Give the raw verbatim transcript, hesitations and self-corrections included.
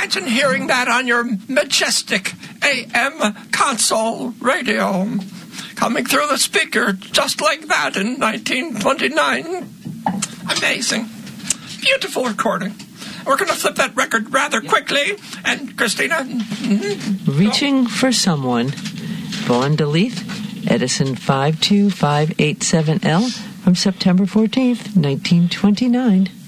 imagine hearing that on your majestic A M console radio, coming through the speaker just like that in nineteen twenty-nine. Amazing. Beautiful recording. We're going to flip that record rather quickly. And, Christina? Mm-hmm. Reaching for Someone. Vaughn DeLeith, Edison five two five eight seven L, from September fourteenth, nineteen twenty-nine.